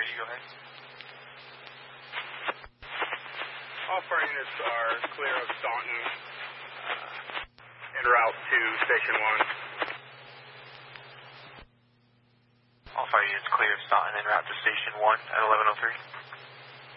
ready, go ahead. All fire units are clear of Staunton, en route to Station 1. All fire units clear of Staunton, en route to Station 1 at 11:03.